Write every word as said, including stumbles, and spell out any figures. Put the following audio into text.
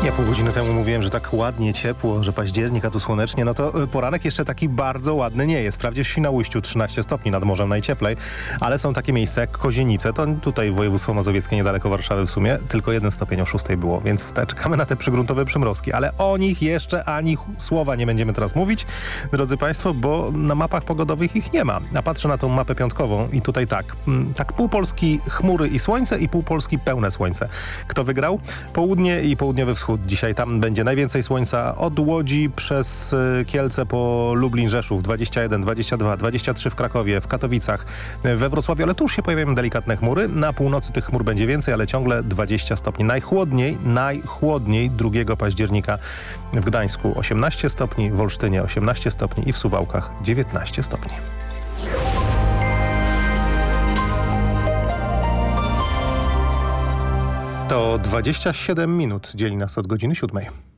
Ja pół godziny temu mówiłem, że tak ładnie, ciepło, że październik, a tu słonecznie, no to poranek jeszcze taki bardzo ładny nie jest. Wprawdzie w Świnoujściu trzynaście stopni nad morzem najcieplej, ale są takie miejsca jak Kozienice, to tutaj województwo mazowieckie niedaleko Warszawy w sumie, tylko jeden stopień o szóstej było, więc te, czekamy na te przygruntowe przymrozki, ale o nich jeszcze ani słowa nie będziemy teraz mówić, drodzy Państwo, bo na mapach pogodowych ich nie ma. A patrzę na tą mapę piątkową i tutaj tak, tak pół Polski chmury i słońce i pół Polski pełne słońce. Kto wygrał? Południe i południowy wschód. Dzisiaj tam będzie najwięcej słońca od Łodzi przez Kielce po Lublin, Rzeszów, dwadzieścia jeden, dwadzieścia dwa, dwadzieścia trzy w Krakowie, w Katowicach, we Wrocławiu, ale tu już się pojawiają delikatne chmury. Na północy tych chmur będzie więcej, ale ciągle dwadzieścia stopni. Najchłodniej, najchłodniej drugiego października w Gdańsku osiemnaście stopni, w Olsztynie osiemnaście stopni i w Suwałkach dziewiętnaście stopni. To dwadzieścia siedem minut dzieli nas od godziny siódmej.